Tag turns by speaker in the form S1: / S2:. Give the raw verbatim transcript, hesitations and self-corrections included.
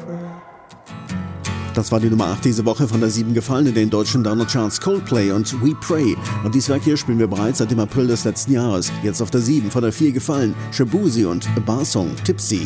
S1: Das war die Nummer acht diese Woche, von der sieben gefallen in den deutschen Download-Charts Coldplay und We Pray. Und dieses Werk hier spielen wir bereits seit dem April des letzten Jahres. Jetzt auf der sieben, von der vier gefallen Shaboozey und A Bar Song Tipsy.